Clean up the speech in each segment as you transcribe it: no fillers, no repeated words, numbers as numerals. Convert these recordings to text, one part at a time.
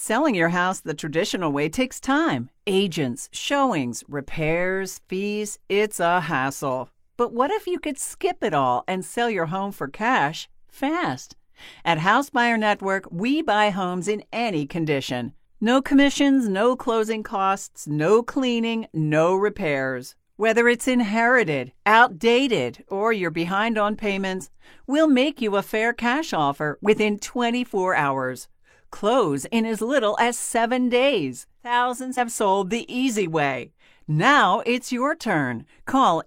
Selling your house the traditional way takes time. Agents, showings, repairs, fees. It's a hassle. But what if you could skip it all and sell your home for cash fast? At House Buyer Network, we buy homes in any condition. No commissions, no closing costs, no cleaning, no repairs. Whether it's inherited, outdated, or you're behind on payments, we'll make you a fair cash offer within 24 hours. Close in as little as 7 days. Thousands have sold the easy way. Now it's your turn. Call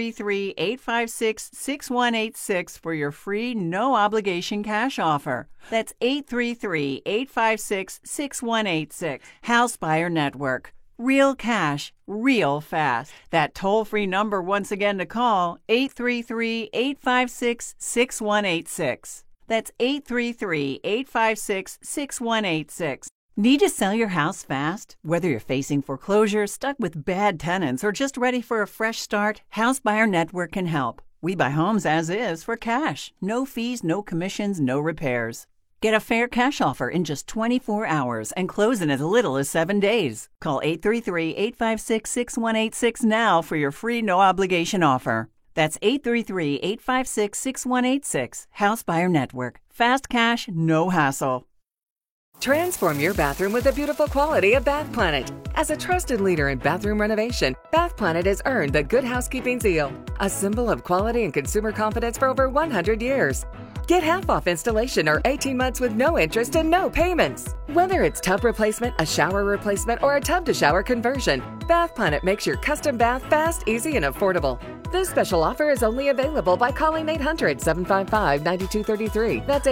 833-856-6186 for your free, no-obligation cash offer. That's 833-856-6186. House Buyer Network. Real cash, real fast. That toll-free number once again to call, 833-856-6186. That's 833-856-6186. Need to sell your house fast? Whether you're facing foreclosure, stuck with bad tenants, or just ready for a fresh start, House Buyer Network can help. We buy homes as is for cash. No fees, no commissions, no repairs. Get a fair cash offer in just 24 hours and close in as little as 7 days. Call 833-856-6186 now for your free no-obligation offer. That's 833-856-6186. House Buyer Network. Fast cash, no hassle. Transform your bathroom with the beautiful quality of Bath Planet. As a trusted leader in bathroom renovation, Bath Planet has earned the Good Housekeeping seal, a symbol of quality and consumer confidence for over 100 years. Get half off installation or 18 months with no interest and no payments. Whether it's tub replacement, a shower replacement, or a tub-to-shower conversion, Bath Planet makes your custom bath fast, easy, and affordable. This special offer is only available by calling 800-755-9233. That's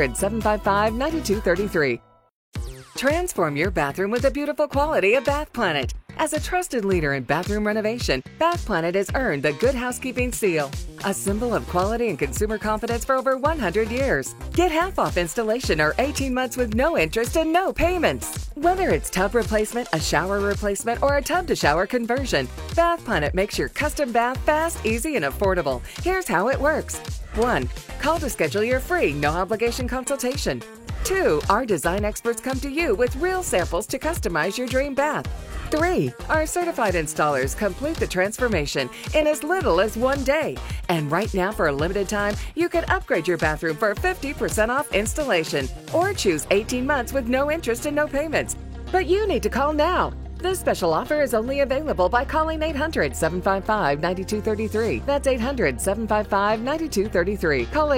800-755-9233. Transform your bathroom with the beautiful quality of Bath Planet. As a trusted leader in bathroom renovation, Bath Planet has earned the Good Housekeeping seal, a symbol of quality and consumer confidence for over 100 years. Get half off installation or 18 months with no interest and no payments. Whether it's tub replacement, a shower replacement, or a tub-to-shower conversion, Bath Planet makes your custom bath fast, easy, and affordable. Here's how it works. 1. Call to schedule your free, no-obligation consultation. 2. Our design experts come to you with real samples to customize your dream bath. 3. Our certified installers complete the transformation in as little as 1 day. And right now, for a limited time, you can upgrade your bathroom for 50% off installation or choose 18 months with no interest and no payments. But you need to call now. This special offer is only available by calling 800-755-9233. That's 800-755-9233. Call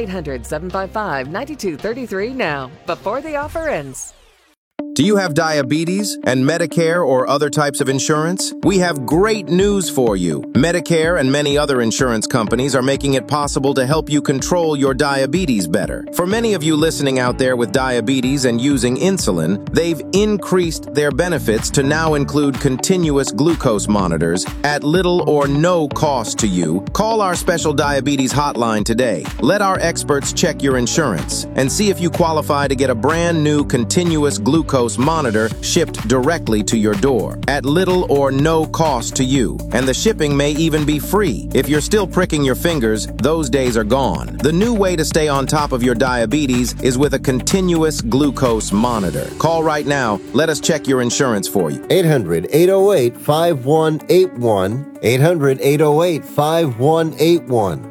800-755-9233 now, before the offer ends. Do you have diabetes and Medicare or other types of insurance? We have great news for you. Medicare and many other insurance companies are making it possible to help you control your diabetes better. For many of you listening out there with diabetes and using insulin, they've increased their benefits to now include continuous glucose monitors at little or no cost to you. Call our special diabetes hotline today. Let our experts check your insurance and see if you qualify to get a brand new continuous glucose monitor shipped directly to your door at little or no cost to you. And the shipping may even be free. If you're still pricking your fingers, those days are gone. The new way to stay on top of your diabetes is with a continuous glucose monitor. Call right now. Let us check your insurance for you. 800-808-5181. 800-808-5181.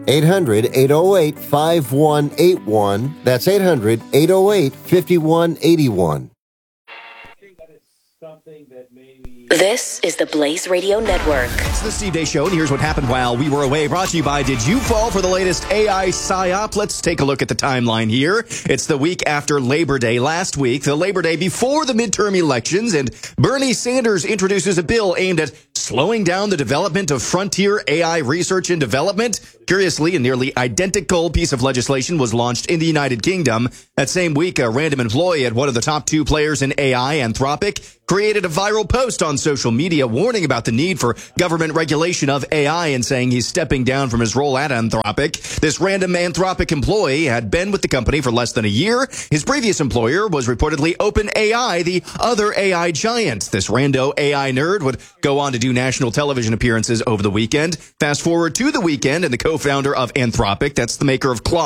800-808-5181. That's 800-808-5181. This is the Blaze Radio Network. It's the Steve Day Show, and here's what happened while we were away. Brought to you by Did You Fall for the latest AI PSYOP? Let's take a look at the timeline here. It's the week after Labor Day. Last week, the Labor Day before the midterm elections, and Bernie Sanders introduces a bill aimed at slowing down the development of frontier AI research and development. Curiously, a nearly identical piece of legislation was launched in the United Kingdom. That same week, a random employee at one of the top 2 players in AI, Anthropic, created a viral post on social media warning about the need for government regulation of AI and saying he's stepping down from his role at Anthropic. This random Anthropic employee had been with the company for less than a year. His previous employer was reportedly OpenAI, the other AI giant. This rando AI nerd would go on to do national television appearances over the weekend. Fast forward to the weekend, and the co-founder of Anthropic, that's the maker of Claude,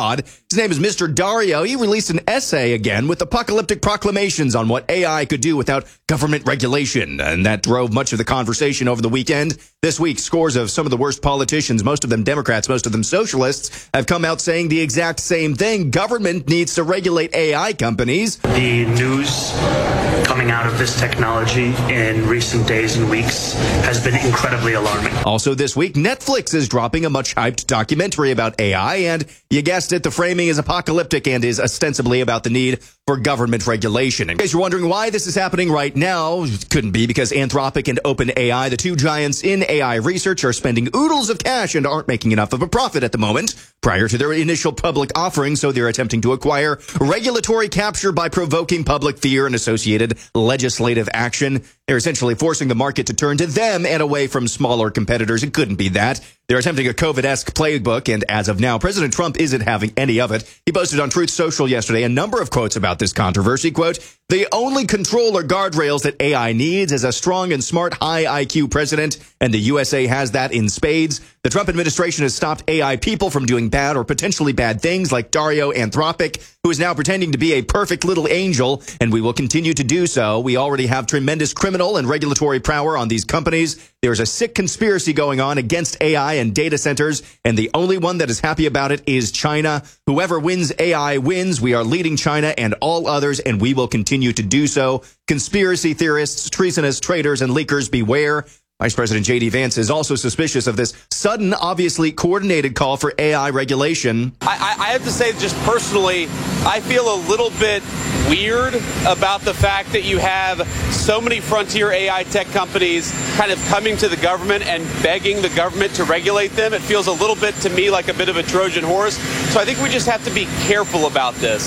His name is Mr. Dario. He released an essay again with apocalyptic proclamations on what AI could do without government regulation. And that drove much of the conversation over the weekend. This week, scores of some of the worst politicians, most of them Democrats, most of them socialists, have come out saying the exact same thing. Government needs to regulate AI companies. The news coming out of this technology in recent days and weeks has been incredibly alarming. Also this week, Netflix is dropping a much-hyped documentary about AI, and you guessed it, the framing is apocalyptic and is ostensibly about the need for government regulation. In case you're wondering why this is happening right now, it couldn't be because Anthropic and OpenAI, the two giants in AI research, are spending oodles of cash and aren't making enough of a profit at the moment prior to their initial public offering, so they're attempting to acquire regulatory capture by provoking public fear and associated legislative action. They're essentially forcing the market to turn to them and away from smaller competitors. It couldn't be that. They're attempting a COVID-esque playbook, and as of now, President Trump isn't having any of it. He posted on Truth Social yesterday a number of quotes about this controversy. Quote, "The only control or guardrails that AI needs is a strong and smart high IQ president, and the USA has that in spades. The Trump administration has stopped AI people from doing bad or potentially bad things like Dario Anthropic, who is now pretending to be a perfect little angel, and we will continue to do so. We already have tremendous criminal and regulatory power on these companies. There's a sick conspiracy going on against AI and data centers, and the only one that is happy about it is China. Whoever wins AI wins. We are leading China and all others, and we will continue to do so. Conspiracy theorists, treasonous traitors, and leakers, beware." Vice President J.D. Vance is also suspicious of this sudden, obviously coordinated call for AI regulation. I have to say, just personally, I feel a little bit weird about the fact that you have so many frontier AI tech companies kind of coming to the government and begging the government to regulate them. It feels a little bit to me like a bit of a Trojan horse. So I think we just have to be careful about this.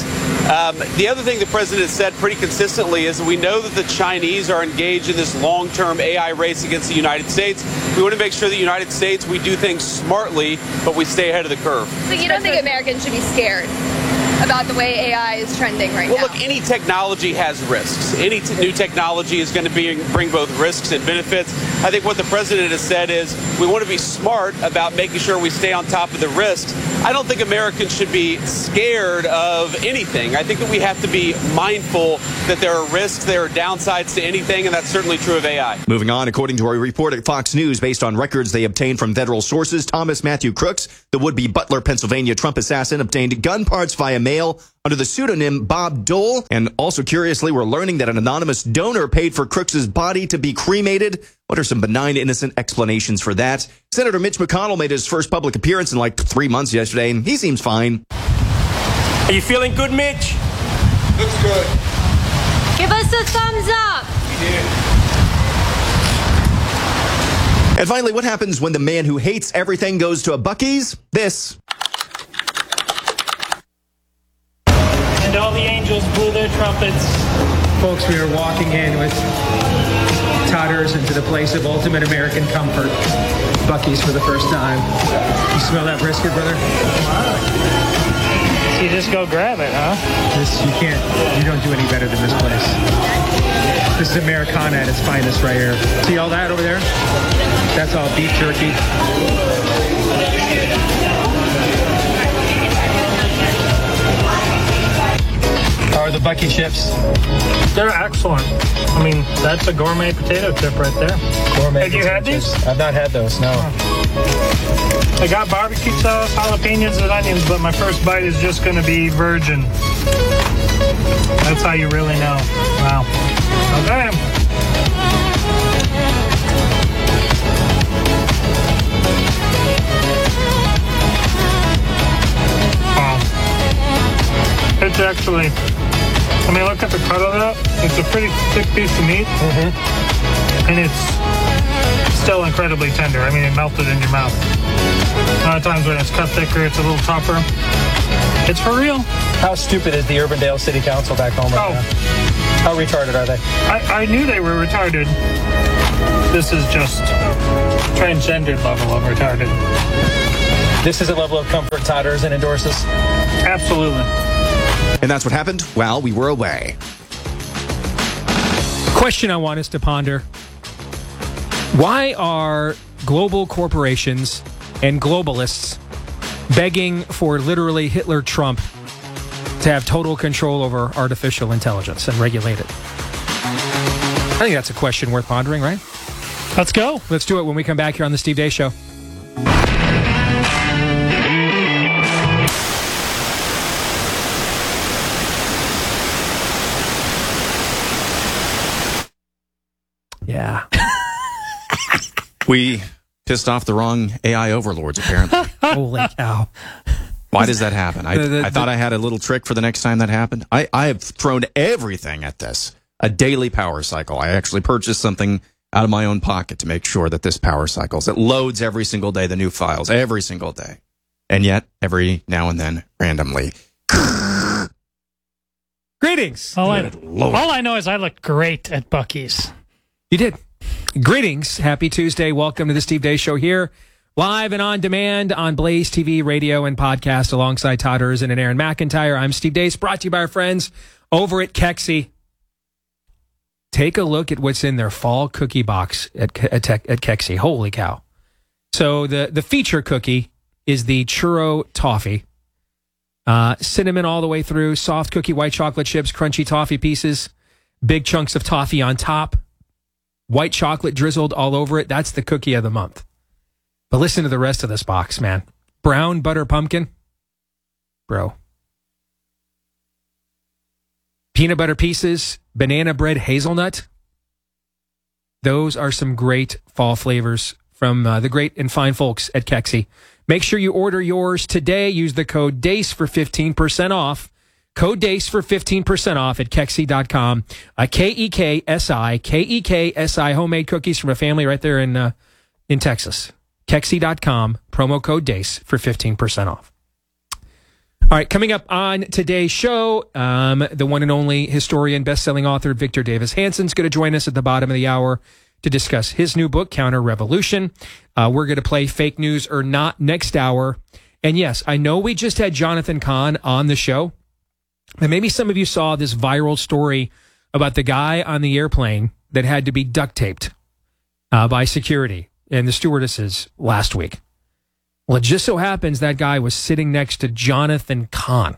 The other thing the president has said pretty consistently is that we know that the Chinese are engaged in this long-term AI race against the United States. We want to make sure that the United States, we do things smartly, but we stay ahead of the curve. So you don't think Americans should be scared about the way AI is trending right now? Well, look, any technology has risks. Any new technology is going to bring both risks and benefits. I think what the president has said is we want to be smart about making sure we stay on top of the risks. I don't think Americans should be scared of anything. I think that we have to be mindful that there are risks, there are downsides to anything, and that's certainly true of AI. Moving on, according to a report at Fox News based on records they obtained from federal sources, Thomas Matthew Crooks, the would-be Butler, Pennsylvania Trump assassin, obtained gun parts via mail under the pseudonym Bob Dole. And also curiously, we're learning that an anonymous donor paid for Crooks's body to be cremated. What are some benign, innocent explanations for that? Senator Mitch McConnell made his first public appearance in like 3 months yesterday, and he seems fine. Are you feeling good, Mitch? Looks good. Give us a thumbs up. And finally, what happens when the man who hates everything goes to a Buc-ee's? This. And all the angels blew their trumpets. Folks, we are walking in with Todders into the place of ultimate American comfort. Buc-ee's for the first time. You smell that brisket, brother? So you just go grab it, huh? You don't do any better than this place. This is Americana at its finest right here. See all that over there? That's all beef jerky. How are the Buc-ee chips? They're excellent. I mean, that's a gourmet potato chip right there. Gourmet. Have you had these? I've not had those, no. I got barbecue sauce, jalapenos, and onions, but my first bite is just going to be virgin. That's how you really know. Wow. Okay. Wow. It's actually, I mean, look at the cut of that. It's a pretty thick piece of meat. And it's still incredibly tender. I mean, it melted in your mouth. A lot of times when it's cut thicker, it's a little tougher. It's for real. How stupid is the Urbandale City Council back home right now? How retarded are they? I knew they were retarded. This is just transcended level of retarded. This is a level of comfort Todders and endorses? Absolutely. And that's what happened while we were away. Question I want us to ponder. Why are global corporations and globalists begging for literally Hitler Trump to have total control over artificial intelligence and regulate it? I think that's a question worth pondering, right? Let's go. Let's do it when we come back here on the Steve Deace Show. Yeah. We pissed off the wrong AI overlords, apparently. Holy cow. Why does that happen? I thought I had a little trick for the next time that happened. I have thrown everything at this. A daily power cycle. I actually purchased something out of my own pocket to make sure that this power cycles. It loads every single day, the new files, every single day. And yet, every now and then, randomly. Greetings. All I know is I looked great at Buc-ee's. You did. Greetings. Happy Tuesday. Welcome to the Steve Deace Show here, live and on demand on Blaze TV, radio, and podcast alongside Todd Erzen and Aaron McIntyre. I'm Steve Deace, brought to you by our friends over at Kexi. Take a look at what's in their fall cookie box at Kexi. Holy cow. So the feature cookie is the churro toffee. Cinnamon all the way through, soft cookie, white chocolate chips, crunchy toffee pieces, big chunks of toffee on top, white chocolate drizzled all over it. That's the cookie of the month. But listen to the rest of this box, man. Brown butter pumpkin. Bro. Peanut butter pieces, banana bread hazelnut. Those are some great fall flavors from the great and fine folks at Kexi. Make sure you order yours today. Use the code DACE for 15% off. Code DACE for 15% off at Kexi.com. K-E-K-S-I, homemade cookies from a family right there in Texas. Kexi.com, promo code DACE for 15% off. All right, coming up on today's show, the one and only historian, best-selling author Victor Davis Hanson is going to join us at the bottom of the hour to discuss his new book, Counter Revolution. We're going to play Fake News or Not next hour. And yes, I know we just had Jonathan Cahn on the show, but maybe some of you saw this viral story about the guy on the airplane that had to be duct taped by security and the stewardesses last week. Well, it just so happens that guy was sitting next to Jonathan Cahn.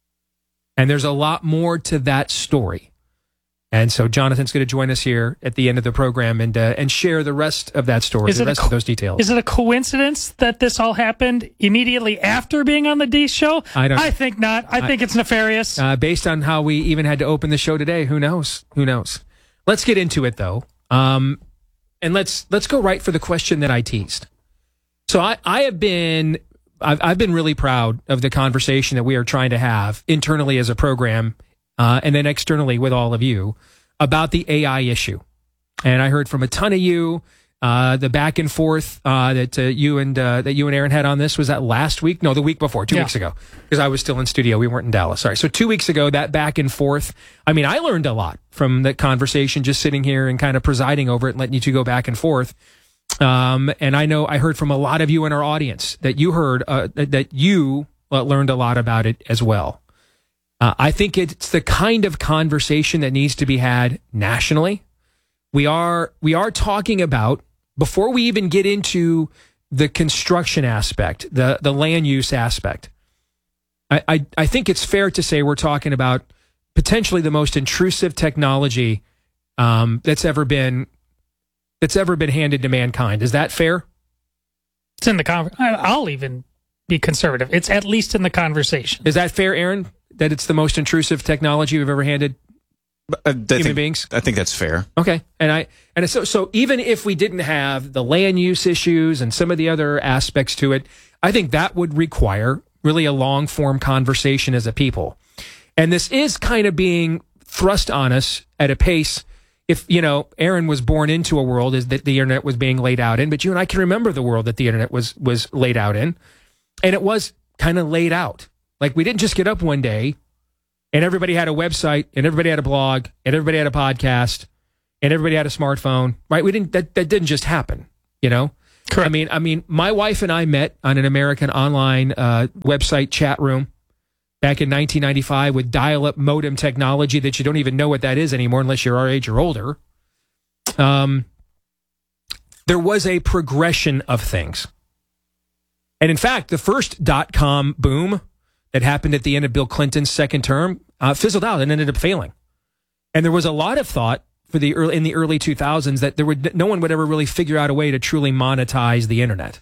And there's a lot more to that story. And so Jonathan's going to join us here at the end of the program and share the rest of that story, the rest of those details. Is it a coincidence that this all happened immediately after being on the Deace Show? I think not. I think it's nefarious. Based on how we even had to open the show today, who knows? Who knows? Let's get into it, though. And let's go right for the question that I teased. So I've been really proud of the conversation that we are trying to have internally as a program, and then externally with all of you about the AI issue. And I heard from a ton of you, the back and forth that you and Aaron had on this. Was that last week? No, the week before, 2 weeks ago, because I was still in studio. We weren't in Dallas. Sorry. So 2 weeks ago, that back and forth. I mean, I learned a lot from that conversation, just sitting here and kind of presiding over it and letting you two go back and forth. And I know I heard from a lot of you in our audience that you heard that you learned a lot about it as well. I think it's the kind of conversation that needs to be had nationally. We are talking about, before we even get into the construction aspect, the land use aspect, I think it's fair to say we're talking about potentially the most intrusive technology that's ever been handed to mankind. Is that fair? It's in the I'll even be conservative. It's at least in the conversation. Is that fair, Aaron? That it's the most intrusive technology we've ever handed human beings? I think that's fair. Okay. And so even if we didn't have the land use issues and some of the other aspects to it, I think that would require really a long form conversation as a people. And this is kind of being thrust on us at a pace. If, Aaron was born into a world that the internet was being laid out in, but you and I can remember the world that the internet was laid out in. And it was kind of laid out. Like, we didn't just get up one day and everybody had a website and everybody had a blog and everybody had a podcast and everybody had a smartphone, right? That didn't just happen, Correct. I mean, my wife and I met on an American online website chat room back in 1995 with dial-up modem technology that you don't even know what that is anymore unless you're our age or older. There was a progression of things. And in fact, the first .com boom, that happened at the end of Bill Clinton's second term fizzled out and ended up failing. And there was a lot of thought in the early 2000s that no one would ever really figure out a way to truly monetize the internet.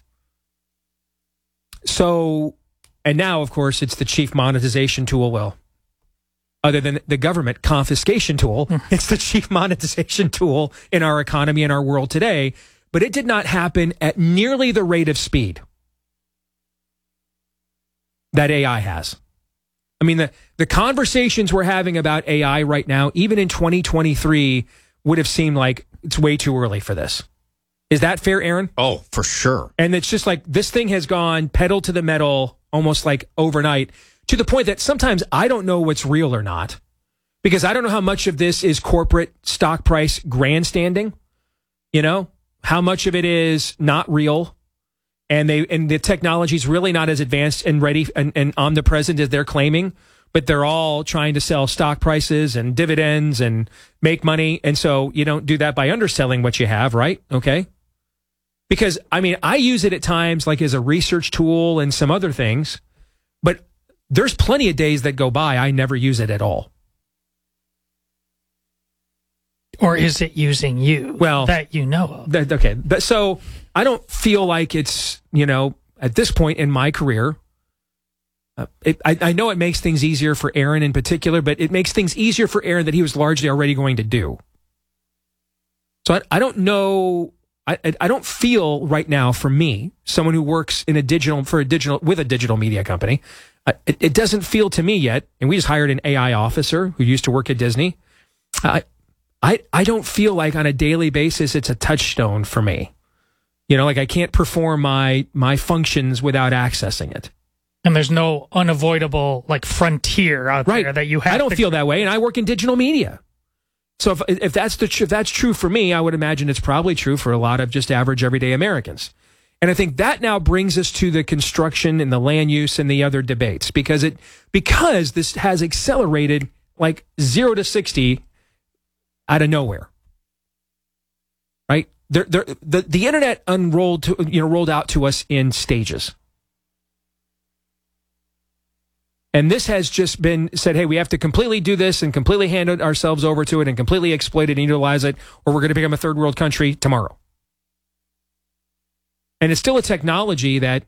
So, and now, of course, it's the chief monetization tool. Well, other than the government confiscation tool, it's the chief monetization tool in our economy and our world today. But it did not happen at nearly the rate of speed that AI has. I mean, the conversations we're having about AI right now, even in 2023, would have seemed like it's way too early for this. Is that fair, Aaron? Oh, for sure. And it's just like this thing has gone pedal to the metal almost like overnight, to the point that sometimes I don't know what's real or not, because I don't know how much of this is corporate stock price grandstanding, you know, how much of it is not real. And the technology is really not as advanced and ready and omnipresent as they're claiming, but they're all trying to sell stock prices and dividends and make money. And so you don't do that by underselling what you have, right? Okay. Because, I mean, I use it at times like as a research tool and some other things, but there's plenty of days that go by I never use it at all. Or is it using you? Well, that you know of? Okay. So I don't feel like it's, you know, at this point in my career, I know it makes things easier for Aaron in particular, but it makes things easier for Aaron that he was largely already going to do. So I don't know. I don't feel right now, for me, someone who works with a digital media company, it doesn't feel to me yet. And we just hired an AI officer who used to work at Disney. I don't feel like on a daily basis it's a touchstone for me. You know, like I can't perform my functions without accessing it. And there's no unavoidable like frontier out there that you have. I don't feel that way, and I work in digital media. So if that's true for me, I would imagine it's probably true for a lot of just average everyday Americans. And I think that now brings us to the construction and the land use and the other debates, because this has accelerated like 0 to 60 out of nowhere, right? The internet rolled out to us in stages, and this has just been said. Hey, we have to completely do this and completely hand ourselves over to it and completely exploit it and utilize it, or we're going to become a third world country tomorrow. And it's still a technology that,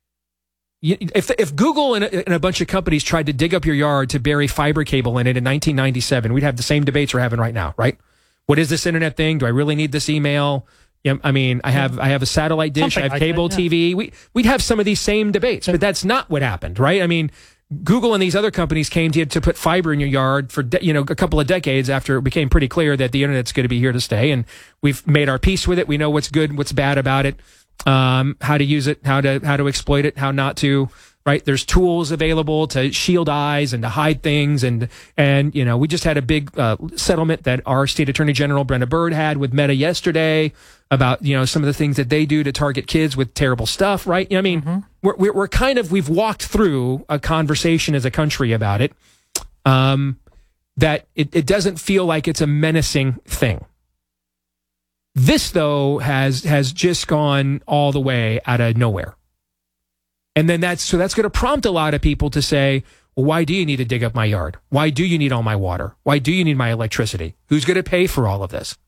if Google and a bunch of companies tried to dig up your yard to bury fiber cable in it in 1997, we'd have the same debates we're having right now, right? What is this internet thing? Do I really need this email? I mean, I have a satellite dish. I have cable TV. We'd have some of these same debates, but that's not what happened, right? I mean, Google and these other companies came to put fiber in your yard for a couple of decades after it became pretty clear that the internet's going to be here to stay, and we've made our peace with it. We know what's good, what's bad about it. How to use it, how to exploit it, how not to, right? There's tools available to shield eyes and to hide things. And we just had a big settlement that our state attorney general, Brenda Byrd, had with Meta yesterday about, some of the things that they do to target kids with terrible stuff, right? I mean, we've walked through a conversation as a country about it, that it doesn't feel like it's a menacing thing. This, though, has just gone all the way out of nowhere. And then that's going to prompt a lot of people to say, well, why do you need to dig up my yard? Why do you need all my water? Why do you need my electricity? Who's going to pay for all of this?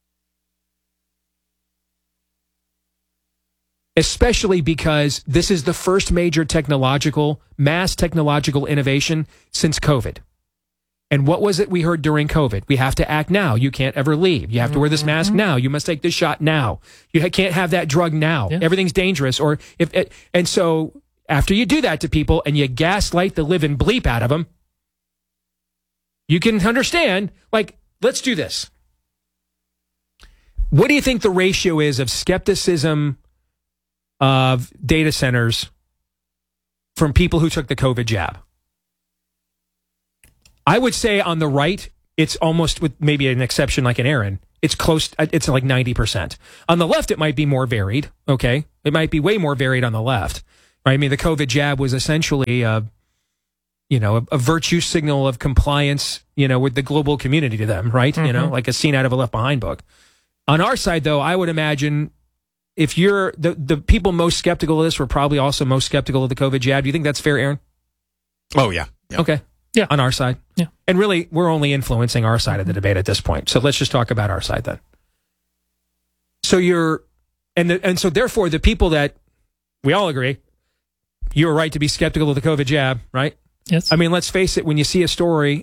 Especially because this is the first major mass technological innovation since COVID. And what was it we heard during COVID? We have to act now. You can't ever leave. You have to wear this mask now. You must take this shot now. You can't have that drug now. Yeah. Everything's dangerous. And so after you do that to people and you gaslight the living bleep out of them, you can understand, like, let's do this. What do you think the ratio is of skepticism of data centers from people who took the COVID jab? I would say on the right, it's almost, with maybe an exception like an Aaron, it's close, it's like 90%. On the left, it might be more varied, okay? It might be way more varied on the left, right? I mean, the COVID jab was essentially a virtue signal of compliance, with the global community to them, right? Mm-hmm. Like a scene out of a Left Behind book. On our side, though, I would imagine if you're, the people most skeptical of this were probably also most skeptical of the COVID jab. Do you think that's fair, Aaron? Oh, yeah. Okay. Yeah. On our side. Yeah. And really, we're only influencing our side of the debate at this point. So let's just talk about our side then. So so therefore, the people that we all agree, you're right to be skeptical of the COVID jab, right? Yes. I mean, let's face it, when you see a story,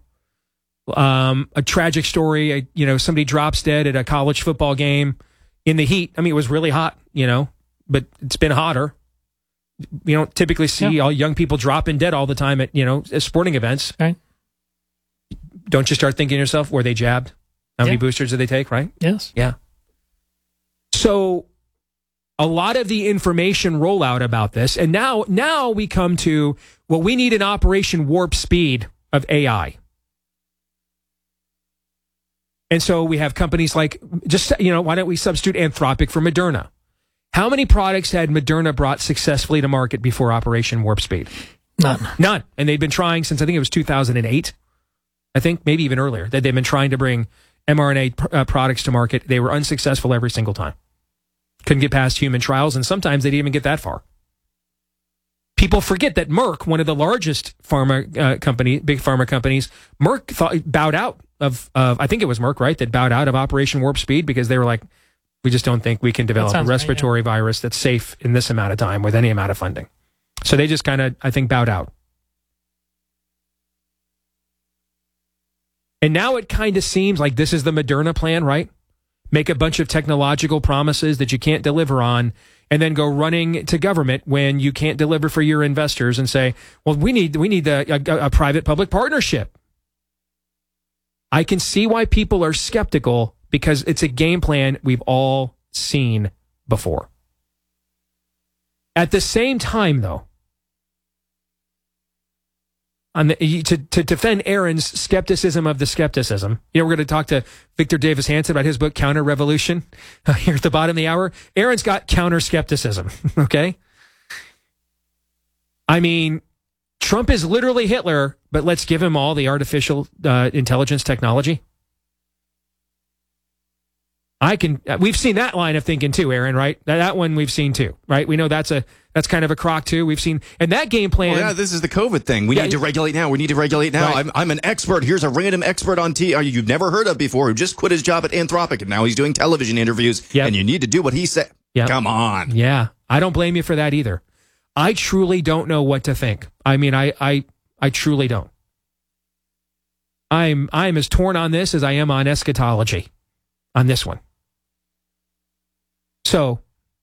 a tragic story, somebody drops dead at a college football game in the heat. I mean, it was really hot, but it's been hotter. You don't typically see all young people dropping dead all the time at, at sporting events. Right. Don't you start thinking to yourself, were they jabbed? How many boosters did they take, right? Yes. Yeah. So a lot of the information rollout about this, and now we come to, well, we need an Operation Warp Speed of AI. And so we have companies like, why don't we substitute Anthropic for Moderna? How many products had Moderna brought successfully to market before Operation Warp Speed? None. And they've been trying since, I think it was 2008. I think maybe even earlier, that they've been trying to bring mRNA products to market. They were unsuccessful every single time. Couldn't get past human trials, and sometimes they didn't even get that far. People forget that Merck, one of the largest big pharma companies, Merck bowed out of I think it was Merck, right, that bowed out of Operation Warp Speed because they were like, we just don't think we can develop a respiratory virus that's safe in this amount of time with any amount of funding. So they just kind of, I think, bowed out. And now it kind of seems like this is the Moderna plan, right? Make a bunch of technological promises that you can't deliver on, and then go running to government when you can't deliver for your investors and say, well, we need a private-public partnership. I can see why people are skeptical, because it's a game plan we've all seen before. At the same time, though, to defend Aaron's skepticism of the skepticism, we're going to talk to Victor Davis Hanson about his book, Counter Revolution, here at the bottom of the hour. Aaron's got counter skepticism, okay? I mean, Trump is literally Hitler, but let's give him all the artificial intelligence technology. We've seen that line of thinking too, Aaron, right? That one we've seen too, right? We know that's kind of a crock too. We've seen, and that game plan. Well, yeah, this is the COVID thing. We need to regulate now. We need to regulate now. Right. I'm an expert. Here's a random expert on TV you've never heard of before who just quit his job at Anthropic and now he's doing television interviews. Yep. And you need to do what he said. Yep. Come on. Yeah, I don't blame you for that either. I truly don't know what to think. I mean, I truly don't. I'm as torn on this as I am on eschatology on this one. So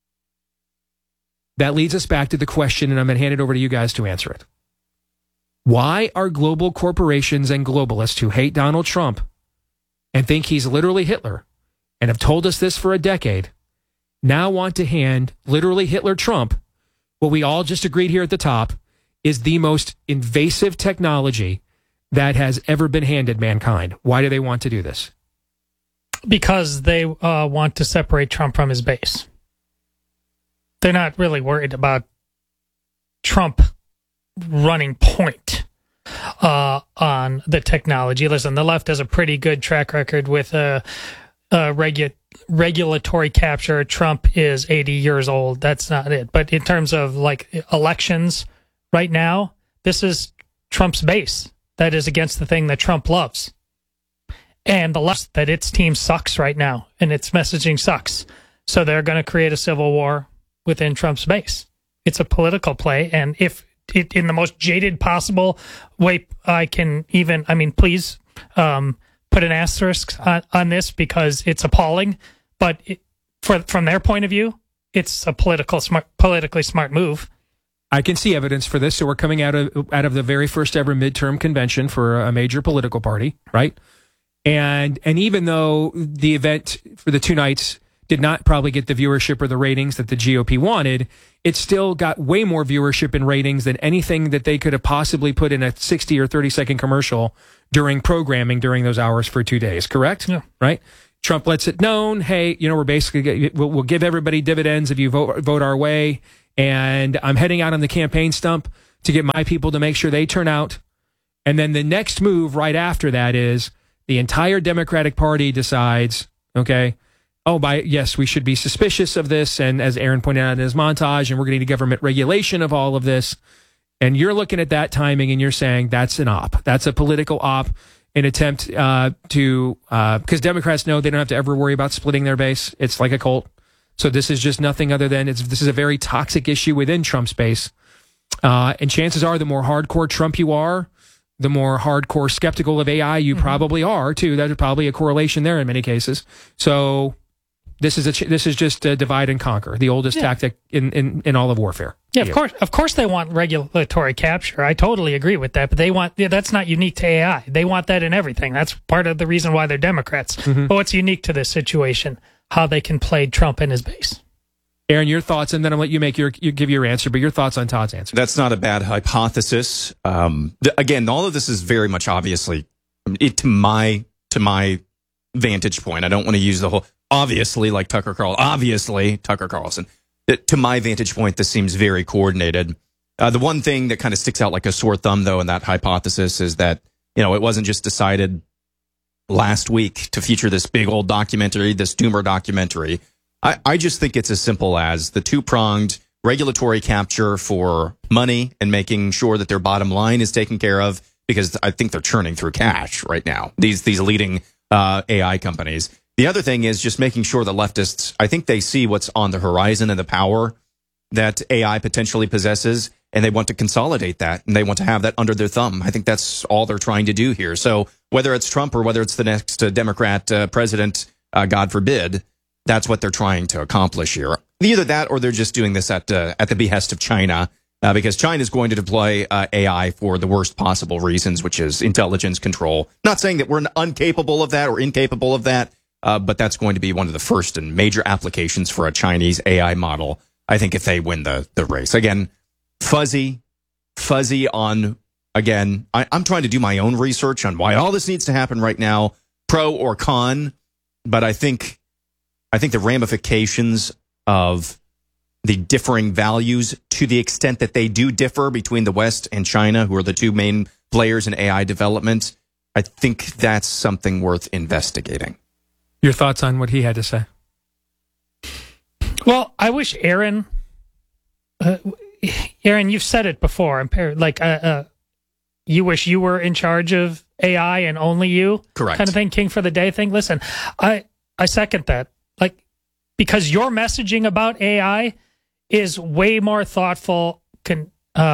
that leads us back to the question, and I'm going to hand it over to you guys to answer it. Why are global corporations and globalists who hate Donald Trump and think he's literally Hitler and have told us this for a decade now want to hand literally Hitler Trump what we all just agreed here at the top is the most invasive technology that has ever been handed mankind? Why do they want to do this? Because they want to separate Trump from his base. They're not really worried about Trump running point on the technology. Listen, the left has a pretty good track record with regulatory capture. Trump is 80 years old. That's not it. But in terms of like elections right now, this is Trump's base. That is against the thing that Trump loves. And the left, that its team sucks right now, and its messaging sucks. So they're going to create a civil war within Trump's base. It's a political play, and if it, in the most jaded possible way please put an asterisk on this because it's appalling. But from their point of view, it's a politically smart move. I can see evidence for this. So we're coming out of the very first ever midterm convention for a major political party, right? And even though the event for the 2 nights did not probably get the viewership or the ratings that the GOP wanted, it still got way more viewership and ratings than anything that they could have possibly put in a 60 or 30-second commercial during programming during those hours for 2 days, correct? Yeah. Right? Trump lets it known, hey, we're basically, we'll give everybody dividends if you vote our way, and I'm heading out on the campaign stump to get my people to make sure they turn out. And then the next move right after that is the entire Democratic Party decides, okay, yes, we should be suspicious of this. And as Aaron pointed out in his montage, and we're going to need government regulation of all of this. And you're looking at that timing and you're saying that's an op. That's a political op, an attempt because Democrats know they don't have to ever worry about splitting their base. It's like a cult. So this is just nothing other than this is a very toxic issue within Trump's base. And chances are the more hardcore Trump you are, the more hardcore skeptical of AI you probably are, too. There's probably a correlation there in many cases. So this is just a divide and conquer, the oldest tactic in all of warfare. Yeah, of course they want regulatory capture. I totally agree with that, but that's not unique to AI. They want that in everything. That's part of the reason why they're Democrats. But what's unique to this situation? How they can play Trump and his base. Aaron, your thoughts, and then I'll let you give your answer, but your thoughts on Todd's answer. That's not a bad hypothesis. Again, all of this is very much obviously to my vantage point. I don't want to use the whole obviously like Tucker Carlson. To my vantage point, this seems very coordinated. The one thing that kind of sticks out like a sore thumb, though, in that hypothesis is that it wasn't just decided last week to feature this big old documentary, this Doomer documentary. I just think it's as simple as the two-pronged regulatory capture for money and making sure that their bottom line is taken care of, because I think they're churning through cash right now, these leading AI companies. The other thing is just making sure the leftists, I think they see what's on the horizon and the power that AI potentially possesses, and they want to consolidate that, and they want to have that under their thumb. I think that's all they're trying to do here. So whether it's Trump or whether it's the next Democrat president, God forbid, that's what they're trying to accomplish here. Either that or they're just doing this at the behest of China, because China is going to deploy AI for the worst possible reasons, which is intelligence control. Not saying that we're incapable of that or incapable of that, but that's going to be one of the first and major applications for a Chinese AI model, I think, if they win the race. Again, fuzzy on, again, I'm trying to do my own research on why all this needs to happen right now, pro or con, but I think the ramifications of the differing values, to the extent that they do differ between the West and China, who are the two main players in AI development, I think that's something worth investigating. Your thoughts on what he had to say? Well, I wish Aaron, you've said it before, you wish you were in charge of AI and only you? Correct. Kind of thing, king for the day thing. Listen, I second that. Because your messaging about AI is way more thoughtful and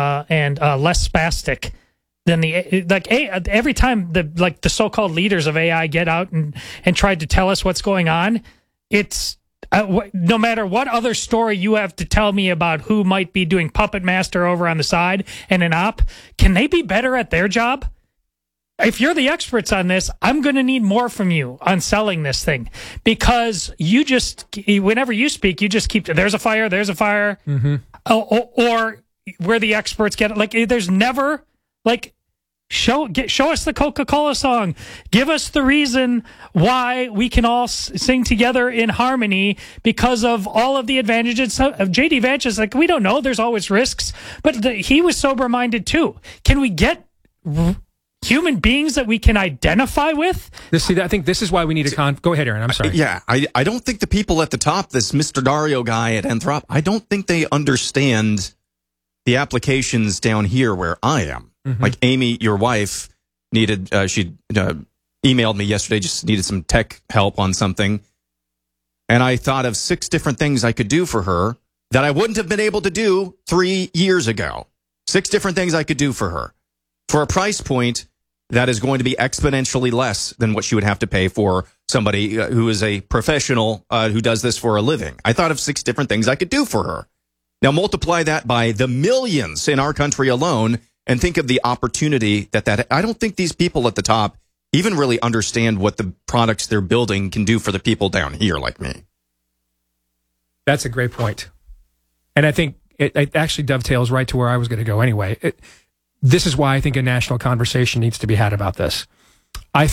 less spastic than every time the so-called leaders of AI get out and try to tell us what's going on, it's no matter what other story you have to tell me about who might be doing puppet master over on the side and an op, can they be better at their job? If you're the experts on this, I'm going to need more from you on selling this thing, because whenever you speak, you just keep, there's a fire. Mm-hmm. Or where the experts get it. There's never show us the Coca-Cola song. Give us the reason why we can all sing together in harmony because of all of the advantages of J.D. Vance. Is we don't know. There's always risks, but he was sober-minded too. Can we get human beings that we can identify with? I think this is why we need a Go ahead, Aaron. I'm sorry. I don't think the people at the top, this Mr. Dario guy at Anthrop, I don't think they understand the applications down here where I am. Mm-hmm. Like Amy, your wife, needed, she emailed me yesterday, just needed some tech help on something. And I thought of 6 different things I could do for her that I wouldn't have been able to do 3 years ago. 6 different things I could do for her for a price point that is going to be exponentially less than what she would have to pay for somebody who is a professional who does this for a living. I thought of 6 different things I could do for her. Now multiply that by the millions in our country alone and think of the opportunity that I don't think these people at the top even really understand what the products they're building can do for the people down here like me. That's a great point. And I think it actually dovetails right to where I was going to go anyway. This is why I think a national conversation needs to be had about this. I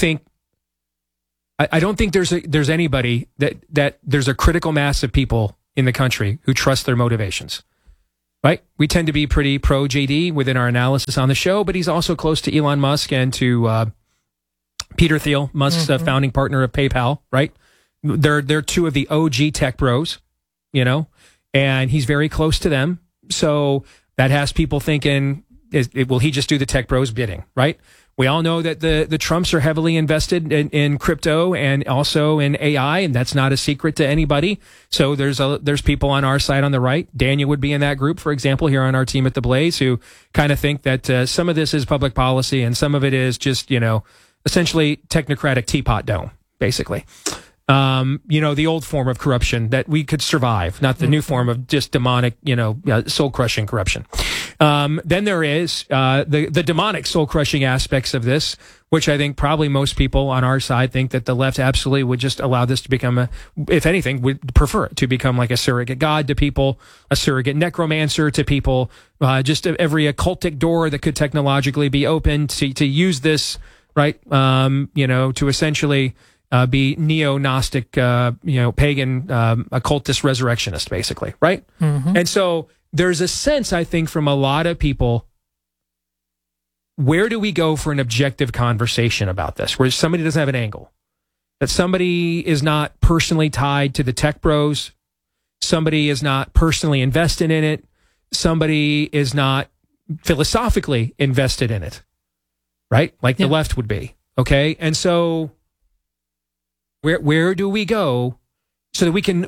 don't think there's anybody that there's a critical mass of people in the country who trust their motivations, right? We tend to be pretty pro JD within our analysis on the show, but he's also close to Elon Musk and to Peter Thiel, Musk's founding partner of PayPal, right? They're 2 of the OG tech bros, and he's very close to them. So that has people thinking, will he just do the tech bros bidding, right? We all know that the Trumps are heavily invested in crypto and also in AI, and that's not a secret to anybody. So there's people on our side on the right. Daniel would be in that group, for example, here on our team at the Blaze, who kind of think that some of this is public policy and some of it is just, essentially technocratic teapot dome, basically. The old form of corruption that we could survive, not the new form of just demonic, soul-crushing corruption. Then there is the demonic soul-crushing aspects of this, which I think probably most people on our side think that the left absolutely would just allow this to become if anything, would prefer it to become like a surrogate god to people, a surrogate necromancer to people, just every occultic door that could technologically be opened to use this, right, to essentially be neo-Gnostic, pagan, occultist resurrectionist, basically, right? Mm-hmm. And so there's a sense, I think, from a lot of people, where do we go for an objective conversation about this, where somebody doesn't have an angle, that somebody is not personally tied to the tech bros, somebody is not personally invested in it, somebody is not philosophically invested in it, right? Like the left would be, okay? And so where do we go so that we can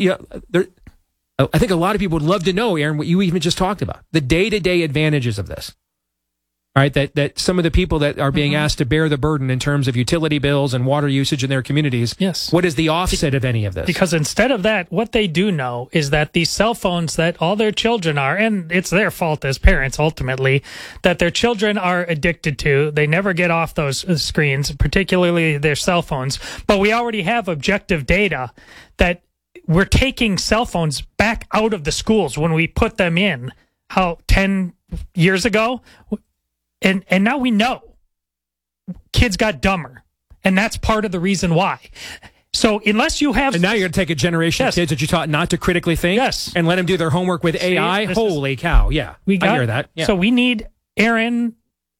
I think a lot of people would love to know, Aaron, what you even just talked about, the day-to-day advantages of this. All right, that some of the people that are being asked to bear the burden in terms of utility bills and water usage in their communities, yes. What is the offset of any of this? Because instead of that, what they do know is that these cell phones that all their children are, and it's their fault as parents ultimately, that their children are addicted to. They never get off those screens, particularly their cell phones. But we already have objective data that we're taking cell phones back out of the schools when we put them in, 10 years ago? And now we know kids got dumber, and that's part of the reason why. So unless you have... And now you're going to take a generation of kids that you taught not to critically think and let them do their homework with AI? Holy cow, yeah. I hear that. Yeah. So we need, Aaron,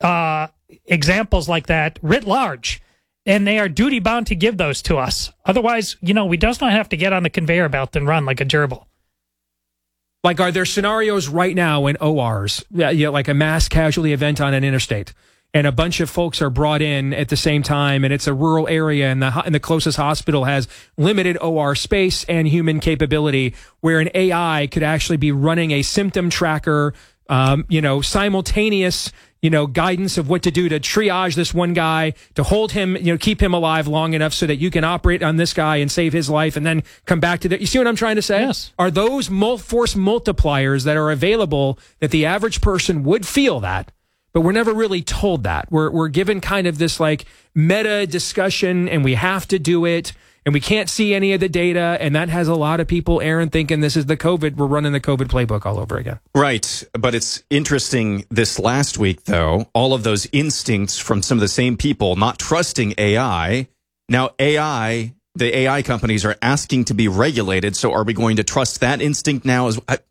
examples like that writ large, and they are duty-bound to give those to us. Otherwise, we just don't have to get on the conveyor belt and run like a gerbil. Like, are there scenarios right now in ORs, like a mass casualty event on an interstate, and a bunch of folks are brought in at the same time, and it's a rural area, and the closest hospital has limited OR space and human capability, where an AI could actually be running a symptom tracker, simultaneous, guidance of what to do to triage this one guy, to hold him, keep him alive long enough so that you can operate on this guy and save his life and then come back to that. You see what I'm trying to say? Yes. Are those force multipliers that are available that the average person would feel that, but we're never really told that. We're given kind of this like meta discussion, and we have to do it, and we can't see any of the data, and that has a lot of people, Aaron, thinking this is the COVID. We're running the COVID playbook all over again. Right. But it's interesting this last week, though, all of those instincts from some of the same people not trusting AI. Now, the AI companies are asking to be regulated. So are we going to trust that instinct now?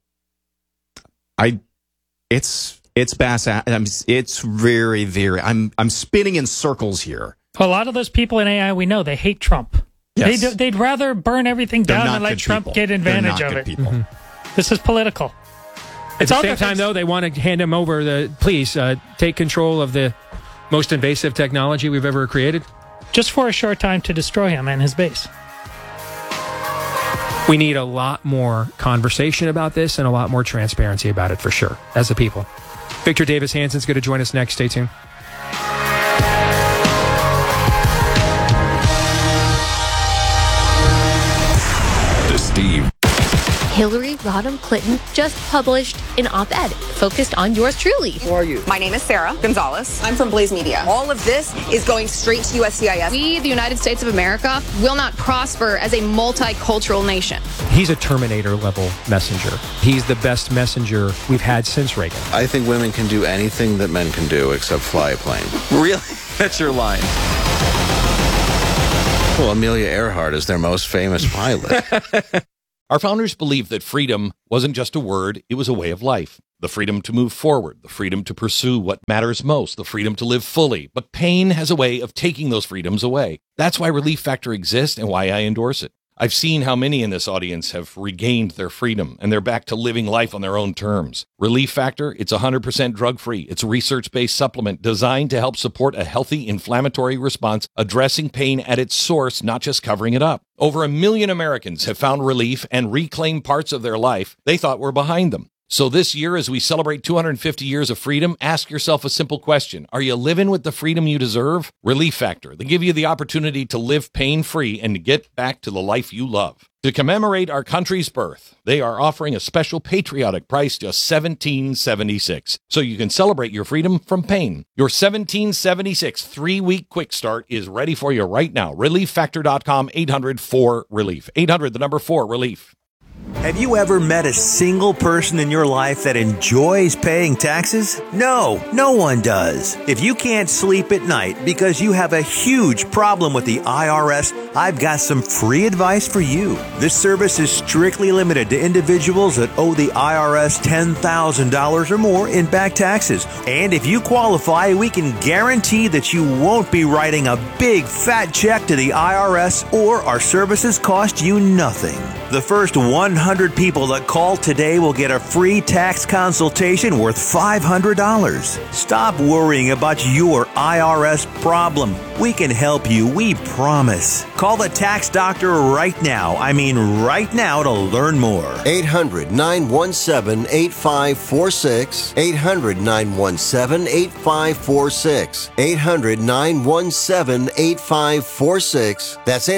It's bass. It's very, very, I'm spinning in circles here. A lot of those people in AI, we know they hate Trump. Yes. They'd rather burn everything down than let Trump get advantage of it. Mm-hmm. This is political. At the same time, though, they want to hand him over please take control of the most invasive technology we've ever created. Just for a short time to destroy him and his base. We need a lot more conversation about this and a lot more transparency about it for sure, as a people. Victor Davis Hansen's going to join us next. Stay tuned. Steve. Hillary Rodham Clinton just published an op-ed focused on yours truly. Who are you? My name is Sarah Gonzalez. I'm from Blaze Media. All of this is going straight to USCIS. We, the United States of America, will not prosper as a multicultural nation. He's a Terminator-level messenger. He's the best messenger we've had since Reagan. I think women can do anything that men can do except fly a plane. Really? That's your line. Well, Amelia Earhart is their most famous pilot. Our founders believed that freedom wasn't just a word, it was a way of life. The freedom to move forward, the freedom to pursue what matters most, the freedom to live fully. But pain has a way of taking those freedoms away. That's why Relief Factor exists and why I endorse it. I've seen how many in this audience have regained their freedom and they're back to living life on their own terms. Relief Factor, it's 100% drug-free. It's a research-based supplement designed to help support a healthy inflammatory response, addressing pain at its source, not just covering it up. Over 1 million Americans have found relief and reclaimed parts of their life they thought were behind them. So this year, as we celebrate 250 years of freedom, ask yourself a simple question. Are you living with the freedom you deserve? Relief Factor. They give you the opportunity to live pain-free and to get back to the life you love. To commemorate our country's birth, they are offering a special patriotic price, just $17.76. So you can celebrate your freedom from pain. Your $17.76 3-week quick start is ready for you right now. ReliefFactor.com, 800-4-RELIEF. 800, the number 4, RELIEF. Have you ever met a single person in your life that enjoys paying taxes? No, no one does. If you can't sleep at night because you have a huge problem with the IRS, I've got some free advice for you. This service is strictly limited to individuals that owe the IRS $10,000 or more in back taxes. And if you qualify, we can guarantee that you won't be writing a big fat check to the IRS, or our services cost you nothing. The first 100 people that call today will get a free tax consultation worth $500. Stop worrying about your IRS problem. We can help you, we promise. Call the tax doctor right now. I mean right now, to learn more. 800-917-8546. 800-917-8546. 800-917-8546. That's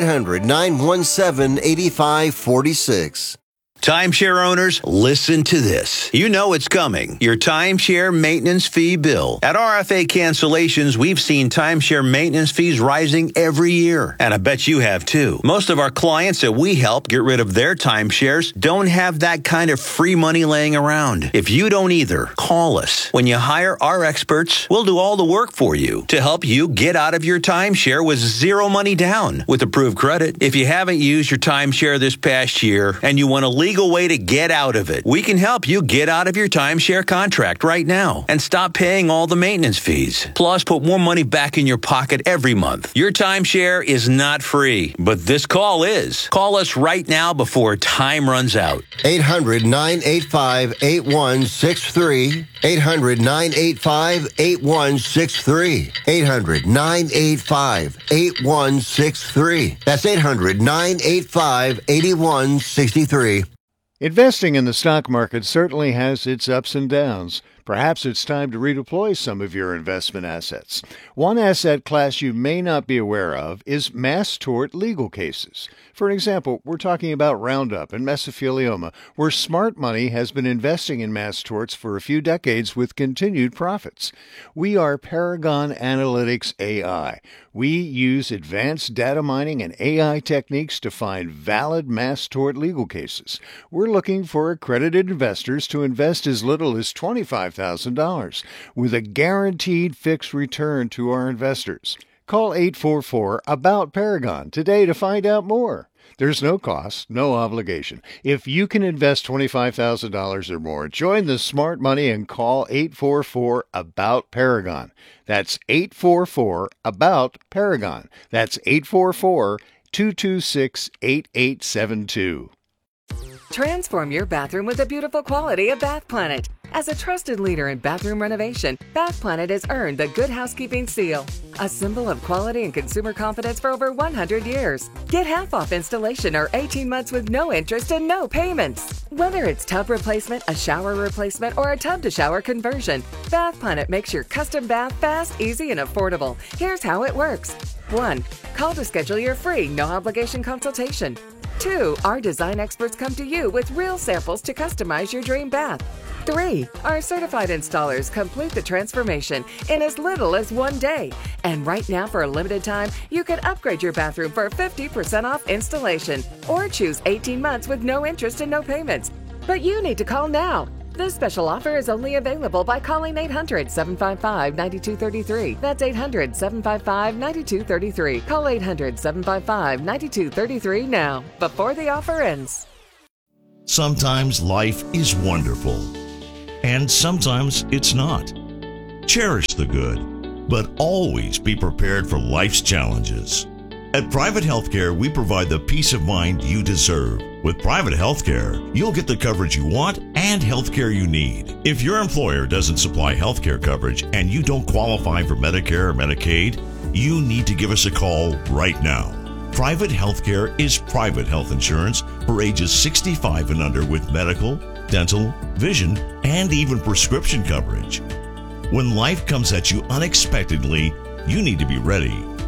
800-917-8546. Timeshare owners, listen to this. You know it's coming. Your timeshare maintenance fee bill. At RFA Cancellations, we've seen timeshare maintenance fees rising every year. And I bet you have too. Most of our clients that we help get rid of their timeshares don't have that kind of free money laying around. If you don't either, call us. When you hire our experts, we'll do all the work for you to help you get out of your timeshare with zero money down with approved credit. If you haven't used your timeshare this past year and you want to legal way to get out of it, we can help you get out of your timeshare contract right now and stop paying all the maintenance fees. Plus, put more money back in your pocket every month. Your timeshare is not free, but this call is. Call us right now before time runs out. 800-985-8163. 800-985-8163. 800-985-8163. That's 800-985-8163. Investing in the stock market certainly has its ups and downs. Perhaps it's time to redeploy some of your investment assets. One asset class you may not be aware of is mass tort legal cases. For example, we're talking about Roundup and mesothelioma, where smart money has been investing in mass torts for a few decades with continued profits. We are Paragon Analytics AI. We use advanced data mining and AI techniques to find valid mass tort legal cases. We're looking for accredited investors to invest as little as $25,000 with a guaranteed fixed return to our investors. Call 844-ABOUT-PARAGON today to find out more. There's no cost, no obligation. If you can invest $25,000 or more, join the smart money and call 844-ABOUT-PARAGON. That's 844-ABOUT-PARAGON. That's 844-226-8872. Transform your bathroom with the beautiful quality of Bath Planet. As a trusted leader in bathroom renovation, Bath Planet has earned the Good Housekeeping seal, a symbol of quality and consumer confidence for over 100 years. Get half off installation or 18 months with no interest and no payments. Whether it's tub replacement, a shower replacement, or a tub-to-shower conversion, Bath Planet makes your custom bath fast, easy, and affordable. Here's how it works. 1. Call to schedule your free, no-obligation consultation. 2. Our design experts come to you with real samples to customize your dream bath. 3. Our certified installers complete the transformation in as little as 1 day. And right now, for a limited time, you can upgrade your bathroom for 50% off installation or choose 18 months with no interest and no payments. But you need to call now. This special offer is only available by calling 800-755-9233. That's 800-755-9233. Call 800-755-9233 now, before the offer ends. Sometimes life is wonderful, and sometimes it's not. Cherish the good, but always be prepared for life's challenges. At Private Healthcare, we provide the peace of mind you deserve. With Private Healthcare, you'll get the coverage you want and healthcare you need. If your employer doesn't supply healthcare coverage and you don't qualify for Medicare or Medicaid, you need to give us a call right now. Private Healthcare is private health insurance for ages 65 and under with medical, dental, vision, and even prescription coverage. When life comes at you unexpectedly, you need to be ready.